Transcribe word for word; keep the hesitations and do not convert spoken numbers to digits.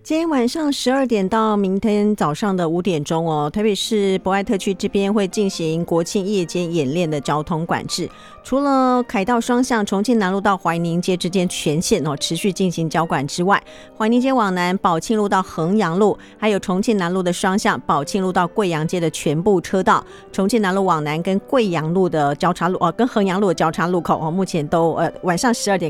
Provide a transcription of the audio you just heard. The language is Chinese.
今天晚上十二点到明天早上的五点钟哦，台北市博爱特区这边会进行国庆夜间演练的交通管制。除了凯道双向重庆南路到怀宁街之间全线哦持续进行交管之外，怀宁街往南宝庆路到衡阳路，还有重庆南路的双向宝庆路到贵阳街的全部车道，重庆南路往南跟贵阳路的交叉路哦，跟衡阳路的交叉路口哦，目前都呃晚上十二点